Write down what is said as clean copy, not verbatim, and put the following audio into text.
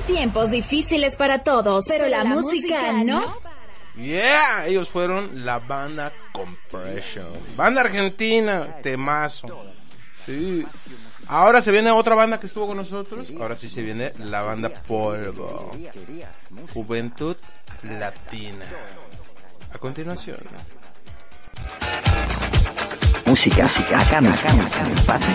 tiempos difíciles para todos, pero la música no. Yeah, ellos fueron la banda Compression. Banda argentina, temazo. Sí. Ahora se viene otra banda que estuvo con nosotros. Ahora sí se viene la banda Polvo. Juventud Latina. A continuación. Música, acá, paz.